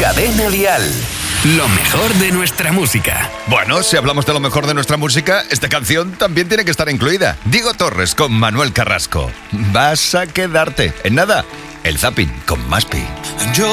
Cadena Dial. Lo mejor de nuestra música. Bueno, si hablamos de lo mejor de nuestra música, esta canción también tiene que estar incluida. Diego Torres con Manuel Carrasco. Vas a quedarte. En nada, el Zapping con Maspi.